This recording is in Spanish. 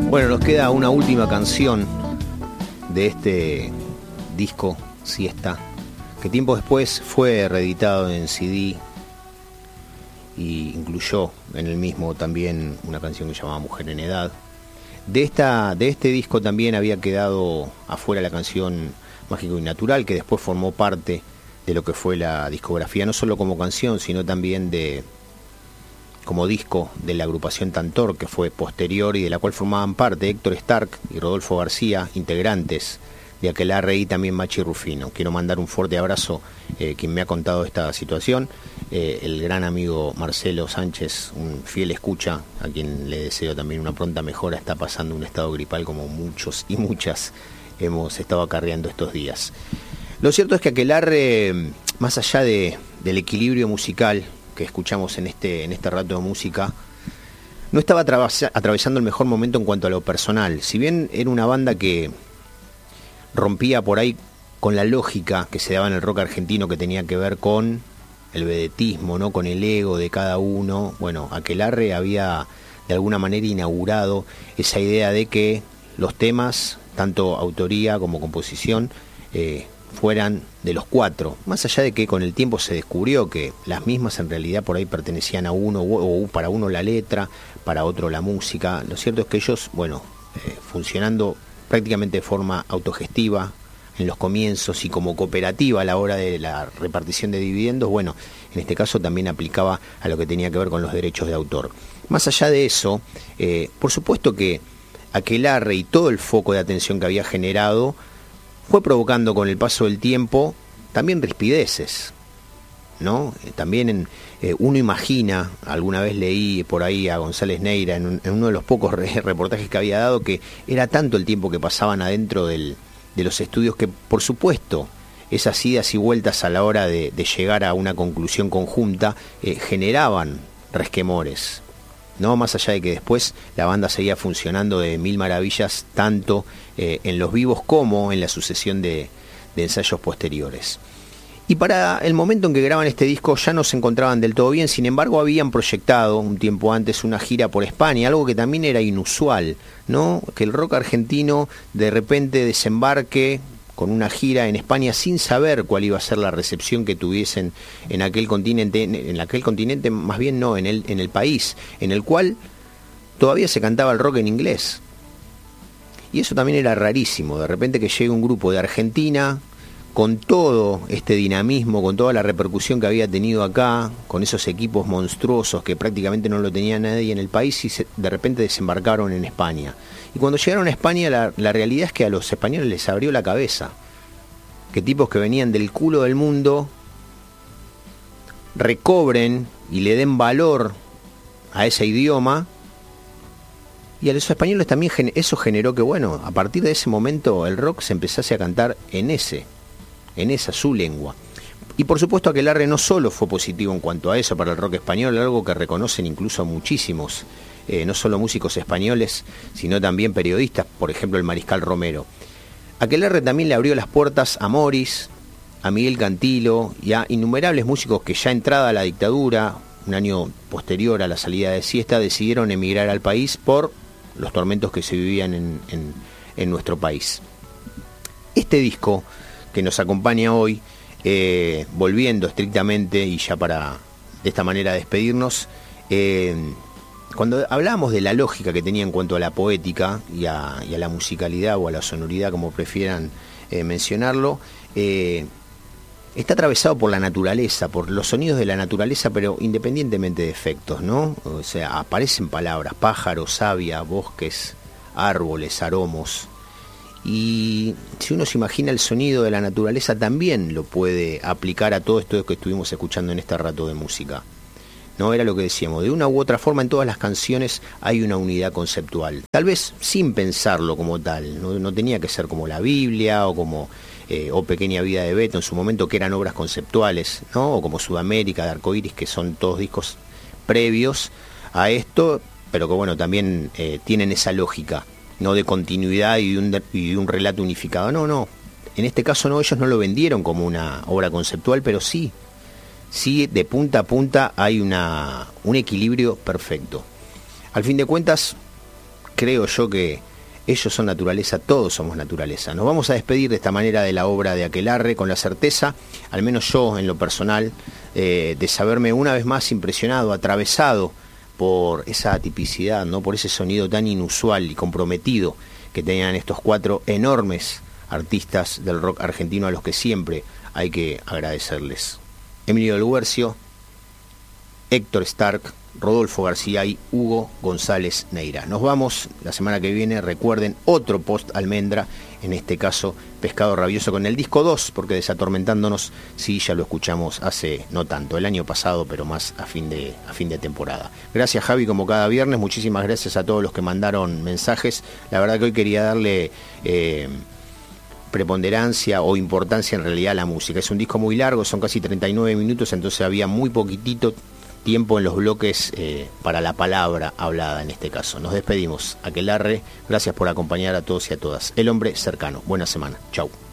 Bueno, nos queda una última canción de este disco, Siesta, que tiempo después fue reeditado en CD y incluyó en el mismo también una canción que se llamaba Mujer en Edad. De este disco también había quedado afuera la canción Mágico y Natural, que después formó parte de lo que fue la discografía, no solo como canción, sino también como disco de la agrupación Tantor, que fue posterior y de la cual formaban parte Héctor Stark y Rodolfo García, integrantes de Aquelarre y también Machi Rufino. Quiero mandar un fuerte abrazo quien me ha contado esta situación, el gran amigo Marcelo Sánchez, un fiel escucha, a quien le deseo también una pronta mejora. Está pasando un estado gripal como muchos y muchas hemos estado acarreando estos días. Lo cierto es que Aquelarre, más allá del equilibrio musical que escuchamos en este rato de música, no estaba atravesando el mejor momento en cuanto a lo personal. Si bien era una banda que rompía por ahí con la lógica que se daba en el rock argentino, que tenía que ver con el vedetismo, ¿no? Con el ego de cada uno. Bueno, Aquelarre había de alguna manera inaugurado esa idea de que los temas, tanto autoría como composición, fueran de los cuatro, más allá de que con el tiempo se descubrió que las mismas en realidad por ahí pertenecían a uno, o para uno la letra, para otro la música. Lo cierto es que ellos, bueno, funcionando prácticamente de forma autogestiva en los comienzos y como cooperativa a la hora de la repartición de dividendos, bueno, en este caso también aplicaba a lo que tenía que ver con los derechos de autor. Más allá de eso, por supuesto que Aquelarre y todo el foco de atención que había generado fue provocando con el paso del tiempo también rispideces, ¿no? También uno imagina, alguna vez leí por ahí a González Neira en uno de los pocos reportajes que había dado, que era tanto el tiempo que pasaban adentro de los estudios que, por supuesto, esas idas y vueltas a la hora de llegar a una conclusión conjunta generaban resquemores, ¿no? Más allá de que después la banda seguía funcionando de mil maravillas, tanto en los vivos como en la sucesión de ensayos posteriores. Y para el momento en que graban este disco ya no se encontraban del todo bien. Sin embargo, habían proyectado un tiempo antes una gira por España, algo que también era inusual, ¿no? Que el rock argentino de repente desembarque con una gira en España sin saber cuál iba a ser la recepción que tuviesen en aquel continente, más bien no, en el país, en el cual todavía se cantaba el rock en inglés. Y eso también era rarísimo, de repente que llegue un grupo de Argentina con todo este dinamismo, con toda la repercusión que había tenido acá, con esos equipos monstruosos que prácticamente no lo tenía nadie en el país, y de repente desembarcaron en España. Y cuando llegaron a España, la realidad es que a los españoles les abrió la cabeza. Que tipos que venían del culo del mundo recobren y le den valor a ese idioma. Y a los españoles también eso generó que, bueno, a partir de ese momento el rock se empezase a cantar en esa su lengua. Y por supuesto Aquelarre no solo fue positivo en cuanto a eso para el rock español, algo que reconocen incluso muchísimos, no solo músicos españoles, sino también periodistas, por ejemplo el Mariscal Romero. Aquelarre también le abrió las puertas a Morris, a Miguel Cantilo y a innumerables músicos que ya entrada la dictadura, un año posterior a la salida de Siesta, decidieron emigrar al país por los tormentos que se vivían en nuestro país. Este disco que nos acompaña hoy, volviendo estrictamente y ya para de esta manera despedirnos, cuando hablábamos de la lógica que tenía en cuanto a la poética y a la musicalidad o a la sonoridad, como prefieran mencionarlo, está atravesado por la naturaleza, por los sonidos de la naturaleza, pero independientemente de efectos, ¿no? O sea, aparecen palabras, pájaros, savia, bosques, árboles, aromos. Y si uno se imagina el sonido de la naturaleza, también lo puede aplicar a todo esto que estuvimos escuchando en este rato de música. No era lo que decíamos, de una u otra forma en todas las canciones hay una unidad conceptual, tal vez sin pensarlo como tal, no tenía que ser como la Biblia o como o Pequeña Vida de Beto en su momento, que eran obras conceptuales, ¿no? O como Sudamérica de Arcoiris, que son todos discos previos a esto, pero que bueno, también tienen esa lógica, no de continuidad y de un relato unificado. No, en este caso no, ellos no lo vendieron como una obra conceptual, pero sí de punta a punta hay un equilibrio perfecto. Al fin de cuentas, creo yo que ellos son naturaleza, todos somos naturaleza. Nos vamos a despedir de esta manera de la obra de Aquelarre con la certeza, al menos yo en lo personal, de saberme una vez más impresionado, atravesado por esa atipicidad, ¿no? Por ese sonido tan inusual y comprometido que tenían estos 4 enormes artistas del rock argentino a los que siempre hay que agradecerles. Emilio del Guercio, Héctor Stark, Rodolfo García y Hugo González Neira. Nos vamos la semana que viene, recuerden, otro post almendra, en este caso Pescado Rabioso con el disco 2, porque Desatormentándonos sí ya lo escuchamos hace no tanto, el año pasado, pero más a fin de temporada. Gracias Javi, como cada viernes, muchísimas gracias a todos los que mandaron mensajes. La verdad que hoy quería darle preponderancia o importancia en realidad a la música. Es un disco muy largo, son casi 39 minutos, entonces había muy poquitito tiempo en los bloques para la palabra hablada en este caso. Nos despedimos. Aquelarre, gracias por acompañar a todos y a todas. El hombre cercano. Buena semana. Chau.